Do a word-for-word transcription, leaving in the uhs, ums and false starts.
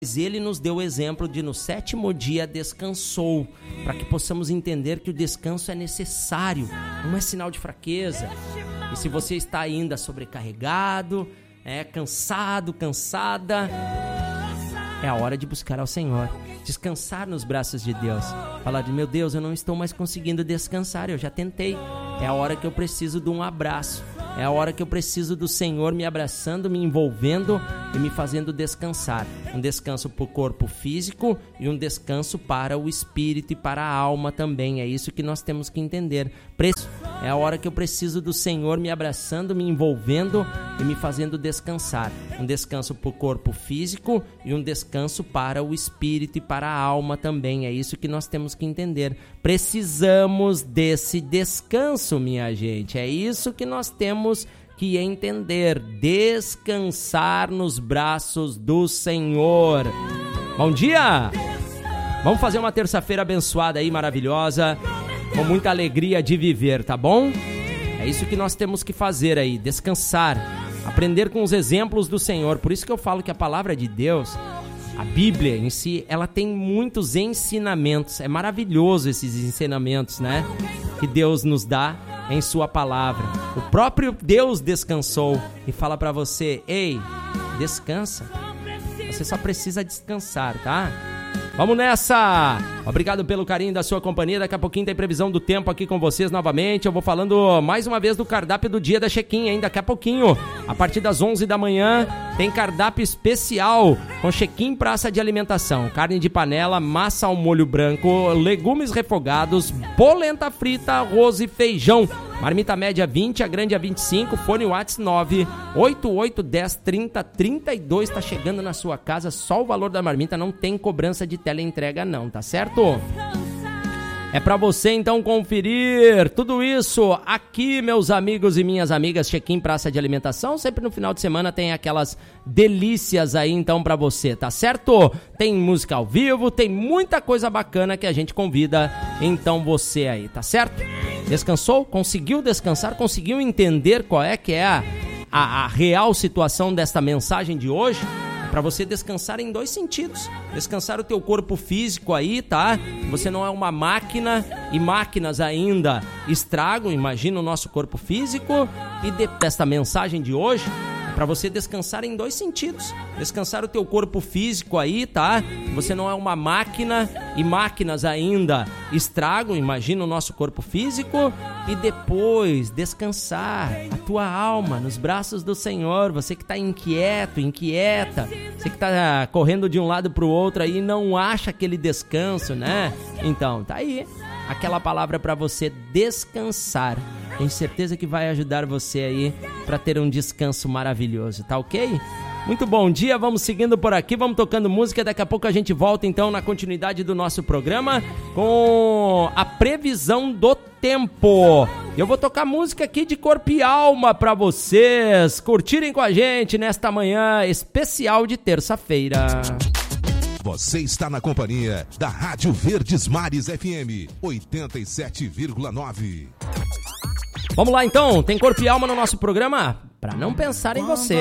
Ele nos deu o exemplo de no sétimo dia descansou, para que possamos entender que o descanso é necessário, não é sinal de fraqueza. E se você está ainda sobrecarregado, é cansado, cansada, é a hora de buscar ao Senhor, descansar nos braços de Deus. Falar de, meu Deus, eu não estou mais conseguindo descansar, eu já tentei. É a hora que eu preciso de um abraço. É a hora que eu preciso do Senhor me abraçando, me envolvendo e me fazendo descansar. Um descanso para o corpo físico e um descanso para o espírito e para a alma também. É isso que nós temos que entender. É a hora que eu preciso do Senhor me abraçando, me envolvendo e me fazendo descansar. Um descanso para o corpo físico e um descanso para o espírito e para a alma também. É isso que nós temos que entender. Precisamos desse descanso, minha gente. É isso que nós temos que entender. Descansar nos braços do Senhor. Bom dia! Vamos fazer uma terça-feira abençoada aí, maravilhosa, com muita alegria de viver, tá bom? É isso que nós temos que fazer aí, descansar, aprender com os exemplos do Senhor. Por isso que eu falo que a palavra de Deus, a Bíblia em si, ela tem muitos ensinamentos. É maravilhoso esses ensinamentos, né? Que Deus nos dá em sua palavra. O próprio Deus descansou e fala pra você, ei, descansa. Você só precisa descansar, tá? Vamos nessa! Obrigado pelo carinho da sua companhia. Daqui a pouquinho tem previsão do tempo aqui com vocês novamente. Eu vou falando mais uma vez do cardápio do dia da Chequim, hein? Daqui a pouquinho, a partir das onze da manhã, tem cardápio especial com Chequim Praça de Alimentação. Carne de panela, massa ao molho branco, legumes refogados, polenta frita, arroz e feijão. Marmita média vinte, a grande a vinte e cinco, fone WhatsApp nove oito oito um zero trinta trinta e dois, tá chegando na sua casa, só o valor da marmita, não tem cobrança de teleentrega não, tá certo? É pra você então conferir tudo isso aqui, meus amigos e minhas amigas, Chequim Praça de Alimentação. Sempre no final de semana tem aquelas delícias aí então pra você, tá certo? Tem música ao vivo, tem muita coisa bacana que a gente convida então você aí, tá certo? Descansou? Conseguiu descansar? Conseguiu entender qual é que é a, a, a real situação desta mensagem de hoje? Para você descansar em dois sentidos. Descansar o teu corpo físico aí, tá? Você não é uma máquina e máquinas ainda estragam, imagina o nosso corpo físico. E de, desta mensagem de hoje, para você descansar em dois sentidos. Descansar o teu corpo físico aí, tá? Você não é uma máquina e máquinas ainda estragam, imagina o nosso corpo físico. E depois descansar a tua alma nos braços do Senhor. Você que está inquieto, inquieta, você que está correndo de um lado para o outro aí e não acha aquele descanso, né? Então, tá aí aquela palavra para você descansar. Tenho certeza que vai ajudar você aí para ter um descanso maravilhoso, tá ok? Muito bom dia, vamos seguindo por aqui, vamos tocando música. Daqui a pouco a gente volta então na continuidade do nosso programa com a previsão do tempo. Eu vou tocar música aqui de corpo e alma para vocês curtirem com a gente nesta manhã especial de terça-feira. Você está na companhia da Rádio Verdes Mares F M oitenta e sete vírgula nove. Vamos lá então, tem corpo e alma no nosso programa? Para não pensar em você.